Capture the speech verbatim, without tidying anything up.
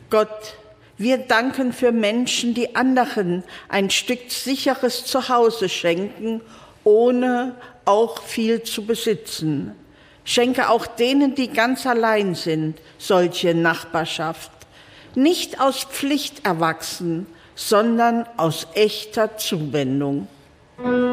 Gott, wir danken für Menschen, die anderen ein Stück sicheres Zuhause schenken, ohne auch viel zu besitzen. Schenke auch denen, die ganz allein sind, solche Nachbarschaft. Nicht aus Pflicht erwachsen, sondern aus echter Zuwendung.